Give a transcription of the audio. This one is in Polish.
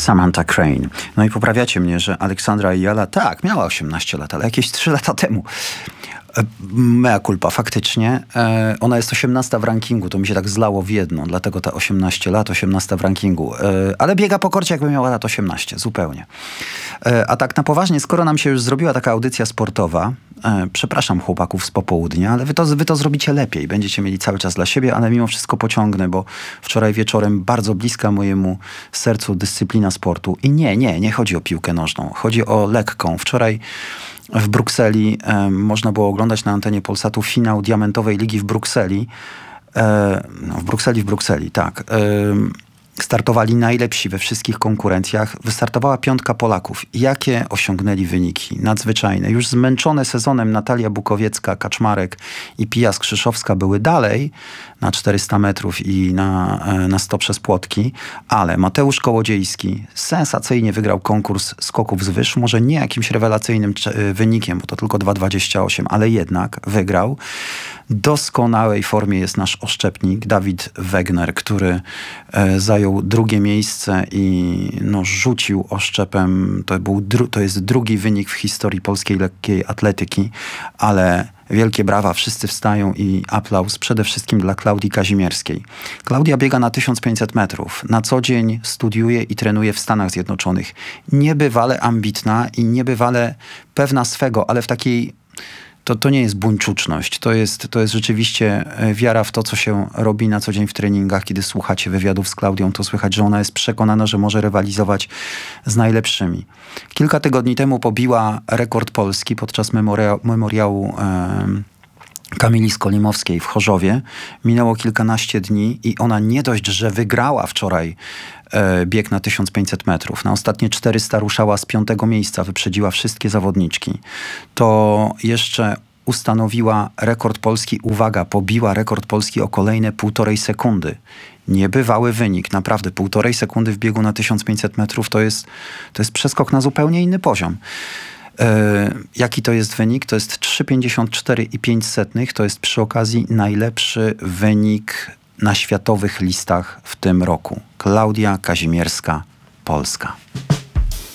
Samantha Crane. No i poprawiacie mnie, że Aleksandra Ayala, tak, miała 18 lat, ale jakieś 3 lata temu. Mea culpa, faktycznie. Ona jest 18 w rankingu, to mi się tak zlało w jedno, dlatego ta 18 lat, 18 w rankingu. Ale biega po korcie, jakby miała lat 18, zupełnie. A tak na poważnie, skoro nam się już zrobiła taka audycja sportowa, przepraszam chłopaków z popołudnia, ale wy to zrobicie lepiej. Będziecie mieli cały czas dla siebie, ale mimo wszystko pociągnę, bo wczoraj wieczorem bardzo bliska mojemu sercu dyscyplina sportu. I nie chodzi o piłkę nożną, chodzi o lekką. Wczoraj w Brukseli można było oglądać na antenie Polsatu finał Diamentowej Ligi w Brukseli. W Brukseli, tak. Startowali najlepsi we wszystkich konkurencjach. Wystartowała 5 Polaków. Jakie osiągnęli wyniki? Nadzwyczajne. Już zmęczone sezonem Natalia Bukowiecka, Kaczmarek i Pija Skrzyszowska były dalej na 400 metrów i na 100 przez płotki, ale Mateusz Kołodziejski sensacyjnie wygrał konkurs skoków z wyż. Może nie jakimś rewelacyjnym wynikiem, bo to tylko 2,28, ale jednak wygrał. W doskonałej formie jest nasz oszczepnik Dawid Wegner, który zajął 2. miejsce i rzucił oszczepem. To jest drugi wynik w historii polskiej lekkiej atletyki, ale wielkie brawa, wszyscy wstają i aplauz przede wszystkim dla Klaudii Kazimierskiej. Klaudia biega na 1500 metrów. Na co dzień studiuje i trenuje w Stanach Zjednoczonych. Niebywale ambitna i niebywale pewna swego, ale w takiej... To nie jest buńczuczność, to jest rzeczywiście wiara w to, co się robi na co dzień w treningach. Kiedy słuchacie wywiadów z Klaudią, to słychać, że ona jest przekonana, że może rywalizować z najlepszymi. Kilka tygodni temu pobiła rekord Polski podczas memoriału Kamili Skolimowskiej w Chorzowie. Minęło kilkanaście dni i ona nie dość, że wygrała wczoraj bieg na 1500 metrów. Na ostatnie 400 ruszała z 5. miejsca, wyprzedziła wszystkie zawodniczki. To jeszcze ustanowiła rekord Polski. Uwaga, pobiła rekord Polski o kolejne 1,5 sekundy. Niebywały wynik, naprawdę 1,5 sekundy w biegu na 1500 metrów to jest przeskok na zupełnie inny poziom. Jaki to jest wynik? To jest 3,54,05. To jest przy okazji najlepszy wynik na światowych listach w tym roku. Klaudia Kazimierska, Polska.